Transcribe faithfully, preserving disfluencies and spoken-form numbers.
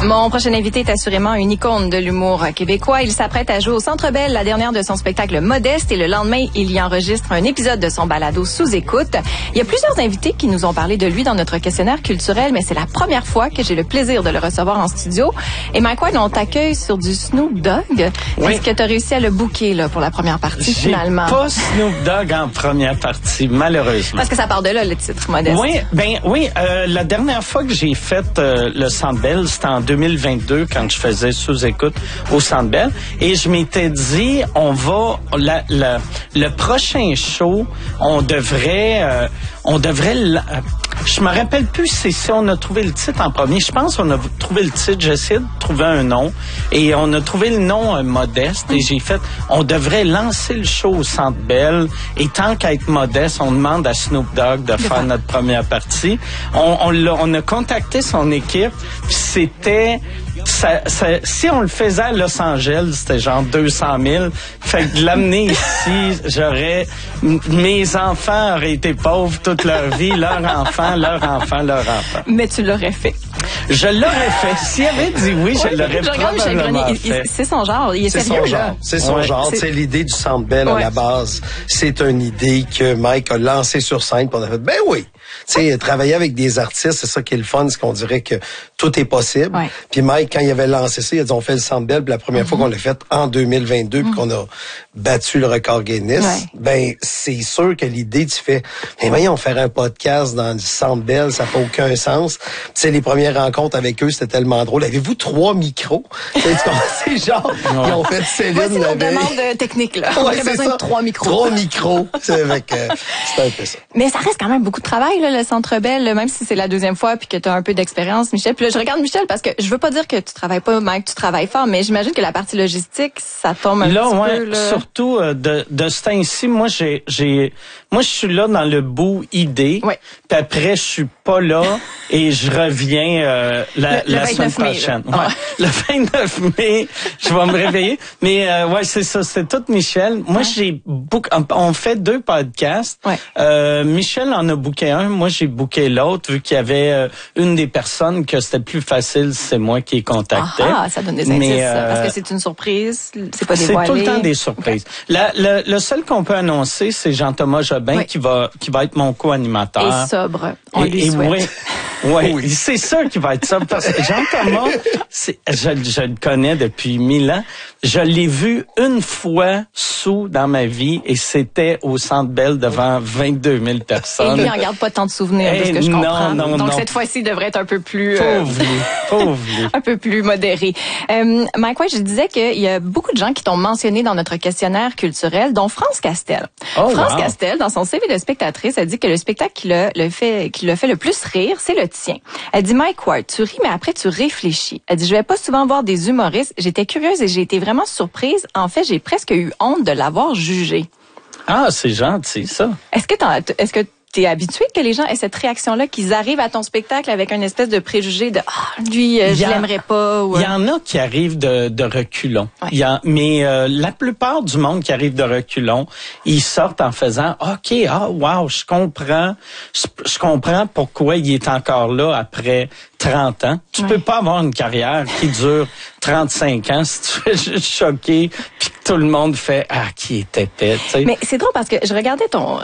Mon prochain invité est assurément une icône de l'humour québécois. Il s'apprête à jouer au Centre Bell, la dernière de son spectacle Modeste, et le lendemain, il y enregistre un épisode de son balado Sous écoute. Il y a plusieurs invités qui nous ont parlé de lui dans notre questionnaire culturel, mais c'est la première fois que j'ai le plaisir de le recevoir en studio. Et Mike Ward, on t'accueille sur du Snoop Dogg. Oui. Est-ce que tu as réussi à le booker là, pour la première partie, j'ai finalement? Pas Snoop Dogg en première partie, malheureusement. Parce que ça part de là, le titre Modeste. Oui, ben oui. Euh, la dernière fois que j'ai fait euh, le Centre Bell, c'était en deux mille vingt-deux, quand je faisais sous-écoute au Centre Bell. Et je m'étais dit, on va... La, la, le prochain show, on devrait... Euh, on devrait... La, je me rappelle plus si, si on a trouvé le titre en premier. Je pense qu'on a trouvé le titre. J'ai essayé de trouver un nom. Et on a trouvé le nom euh, Modeste. Et j'ai fait... On devrait lancer le show au Centre Bell. Et tant qu'à être modeste, on demande à Snoop Dogg de faire notre première partie. On, on, l'a, on a contacté son équipe. C'était... Ça, ça, si on le faisait à Los Angeles, c'était genre deux cent mille. Fait que de l'amener ici, j'aurais... M- mes enfants auraient été pauvres toute leur vie. Leur enfant, leur enfant, leur enfant. Mais tu l'aurais fait. Je l'aurais fait. S'il avait dit oui, je oui, l'aurais je regarde probablement Michel fait. Il, c'est son genre. Il est c'est sérieux, son genre. là. C'est son ouais. genre. C'est l'idée du Centre Bell ouais. à la base. C'est une idée que Mike a lancée sur scène. Puis on a fait, ben oui. Tu sais, travailler avec des artistes, c'est ça qui est le fun, c'est qu'on dirait que tout est possible. Ouais. Puis Mike, quand il avait lancé ça, il a dit, on fait le Centre Bell. Puis la première mm-hmm. fois qu'on l'a fait en deux mille vingt-deux, mm-hmm. puis qu'on a battu le record Guinness, ouais. ben c'est sûr que l'idée, tu fais, mais voyons, faire un podcast dans le Centre Bell, ça n'a aucun sens. Tu sais, les premières rencontres avec eux, c'était tellement drôle. Avez-vous trois micros? C'est genre, ouais. ils ont fait Céline. Ouais, c'est une demande technique, là. On ouais, a besoin ça. de trois micros. Trois micros. C'est avec, euh, c'est un peu ça. Mais ça reste quand même beaucoup de travail, là, le Centre Bell, même si c'est la deuxième fois puis que tu as un peu d'expérience, Michel. Puis là, je regarde Michel parce que je veux pas dire que tu travailles pas, Mike, tu travailles fort, mais j'imagine que la partie logistique, ça tombe un là, petit ouais, peu, là. Surtout euh, de, de ce temps-ci, moi, j'ai, j'ai, moi, je suis là dans le bout idée. Oui. Puis après, je suis pas là et je reviens euh, la, le, la le semaine mai, prochaine. Ouais. Ouais. Le vingt-neuf mai, je vais me réveiller. Mais euh, ouais, c'est ça, c'est tout Michel. Moi, ouais. j'ai book, on fait deux podcasts. Ouais. Euh, Michel en a booké un, moi j'ai booké l'autre, vu qu'il y avait euh, une des personnes que c'était plus facile, c'est moi qui ai contacté. Ah, ça donne des indices, mais, euh, parce que c'est une surprise, c'est pas dévoilé. C'est tout le temps des surprises. Okay. La, le, le seul qu'on peut annoncer, c'est Jean-Thomas Jobin oui. qui va qui va être mon co-animateur. Et sobre, on et, lui et souhaite. Oui, oui, oui. C'est sûr qu'il va être sobre, parce que Jean-Thomas, c'est, je, je le connais depuis mille ans. Je l'ai vu une fois sous dans ma vie et c'était au Centre Bell devant vingt-deux mille personnes. Et lui, il en garde pas tant de souvenirs, de ce que je non, comprends. Non, Donc non. cette fois-ci, il devrait être un peu plus... Pauvre lui, pauvre lui. Un peu plus modéré. Euh, Mike Ward, je disais qu'il y a beaucoup de gens qui t'ont mentionné dans notre questionnaire culturel, dont France Castel. Oh, France wow. Castel, dans son C V de spectatrice, a dit que le spectacle qui l'a, le fait, qui l'a fait le plus rire, c'est le tien. Elle dit, Mike Ward, tu ris, mais après tu réfléchis. Elle dit, je vais pas souvent voir des humoristes. J'étais curieuse et j'ai été vraiment surprise. En fait, j'ai presque eu honte de l'avoir jugé. Ah, c'est gentil, ça. Est-ce que t'en, est-ce que t'es habitué que les gens aient cette réaction-là, qu'ils arrivent à ton spectacle avec une espèce de préjugé de ah lui euh, je l'aimerais pas. Il y en a qui arrivent de, de reculons. Ouais. Il y a, mais euh, la plupart du monde qui arrive de reculons, ils sortent en faisant ok ah wow je comprends je, je comprends pourquoi il est encore là après trente ans. Tu ouais. peux pas avoir une carrière qui dure trente-cinq ans si tu fais juste choquer puis que tout le monde fait ah qui était tête. Mais c'est drôle parce que je regardais ton